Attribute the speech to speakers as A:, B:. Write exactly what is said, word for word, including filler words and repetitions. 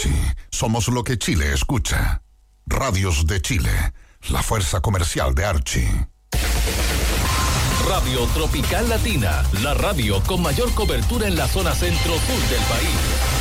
A: Archie, somos lo que Chile escucha. Radios de Chile, la fuerza comercial de Archie.
B: Radio Tropical Latina, la radio con mayor cobertura en la zona centro-sur del país.